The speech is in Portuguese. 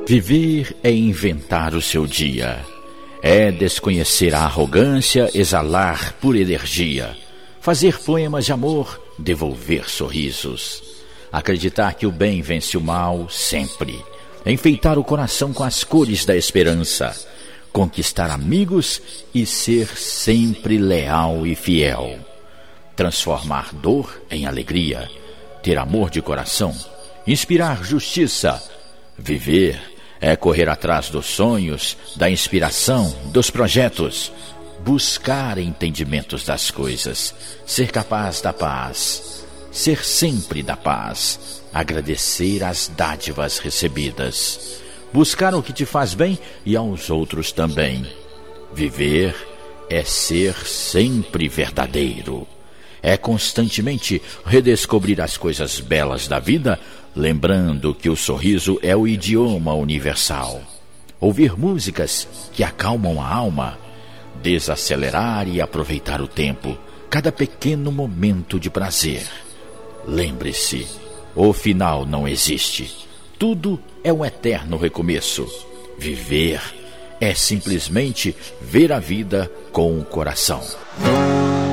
Viver é inventar o seu dia. É desconhecer a arrogância, exalar pura energia. Fazer poemas de amor, devolver sorrisos. Acreditar que o bem vence o mal sempre. Enfeitar o coração com as cores da esperança. Conquistar amigos e ser sempre leal e fiel. Transformar dor em alegria. Ter amor de coração. Inspirar justiça. Viver é correr atrás dos sonhos, da inspiração, dos projetos. Buscar entendimentos das coisas. Ser capaz da paz. Ser sempre da paz. Agradecer as dádivas recebidas. Buscar o que te faz bem e aos outros também. Viver é ser sempre verdadeiro. É constantemente redescobrir as coisas belas da vida, lembrando que o sorriso é o idioma universal. Ouvir músicas que acalmam a alma. Desacelerar e aproveitar o tempo, cada pequeno momento de prazer. Lembre-se, o final não existe. Tudo é um eterno recomeço. Viver é simplesmente ver a vida com o coração.